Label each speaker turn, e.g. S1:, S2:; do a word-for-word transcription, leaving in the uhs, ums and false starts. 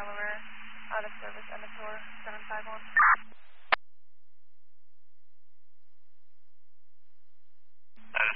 S1: Delaware, out of service, Emitor seven five one.